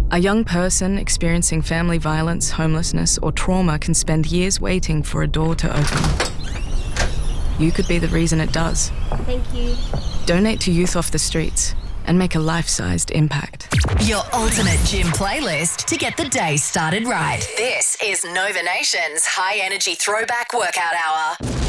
A young person experiencing family violence, homelessness, or trauma can spend years waiting for a door to open. You could be the reason it does. Thank you. Donate to Youth Off the Streets and make a life-sized impact. Your ultimate gym playlist to get the day started right. This is Nova Nation's High Energy Throwback Workout Hour.